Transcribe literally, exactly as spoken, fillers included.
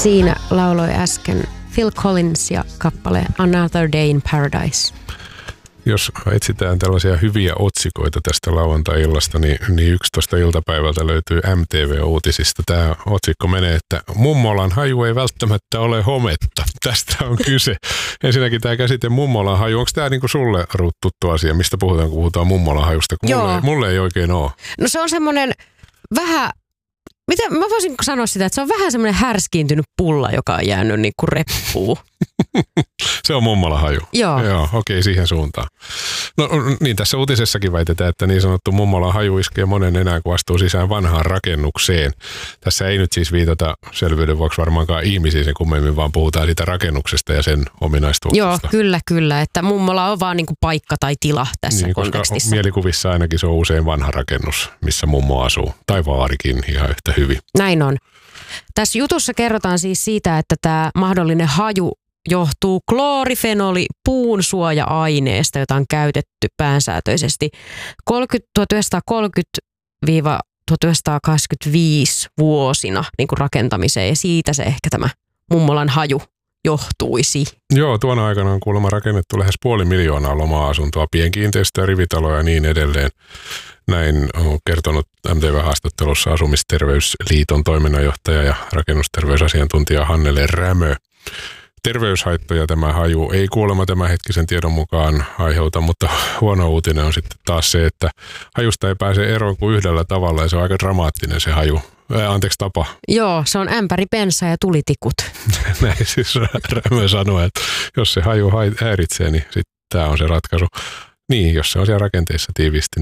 Siinä lauloi äsken Phil Collins ja kappale Another Day in Paradise. Jos etsitään tällaisia hyviä otsikoita tästä lauantai-illasta, niin, niin yksitoista iltapäivältä löytyy M T V-uutisista. Tämä otsikko menee, että mummolan haju ei välttämättä ole hometta. Tästä on kyse. Ensinnäkin tämä käsite mummolan haju. Onko tämä niinku sulle, Ruut, tuttu asia? Mistä puhutaan, kun puhutaan mummolan hajusta? Mulle, ei, mulle ei oikein ole. No se on semmoinen vähän... Miten, mä voisin sanoa sitä, että se on vähän semmoinen härskiintynyt pulla, joka on jäänyt niin kuin reppuun. Se on mummolan haju. Joo. Joo, okei, siihen suuntaan. No niin, tässä uutisessakin väitetään, että niin sanottu mummolan haju iskee monen enää, kun astuu sisään vanhaan rakennukseen. Tässä ei nyt siis viitata selvyyden vuoksi varmaankaan ihmisiin sen kummemmin, vaan puhutaan siitä rakennuksesta ja sen ominaistuuksesta. Joo, kyllä, kyllä. Että mummola on vaan niin kuin paikka tai tila tässä niin, kontekstissa. Mielikuvissa ainakin se on usein vanha rakennus, missä mummo asuu. Tai vaarikin ihan yhtä hyvin. Näin on. Tässä jutussa kerrotaan siis siitä, että tämä mahdollinen haju johtuu kloorifenoli puun suoja-aineesta, jota on käytetty päänsäätöisesti tuhatyhdeksänsataakolmekymmentä–tuhatyhdeksänsataakaksikymmentäviisi vuosina niin kuin rakentamiseen, ja siitä se ehkä tämä mummolan haju johtuisi. Joo, tuona aikana on kuulemma rakennettu lähes puoli miljoonaa loma-asuntoa, pienkiinteistöjä, rivitaloja ja niin edelleen. Näin on kertonut M T V-haastattelussa Asumisterveysliiton toiminnanjohtaja ja rakennusterveysasiantuntija Hannele Rämö. Terveyshaittoja tämä haju ei kuulemma tämänhetkisen tiedon mukaan aiheuta, mutta huono uutinen on sitten taas se, että hajusta ei pääse eroon kuin yhdellä tavalla, ja se on aika dramaattinen se haju. Ää, anteeksi, tapa. Joo, se on ämpäri bensaa ja tulitikut. Näin siis Rämö sanoi, että jos se haju häiritsee, niin sitten tämä on se ratkaisu. Niin, jos se on siellä rakenteissa tiiviisti,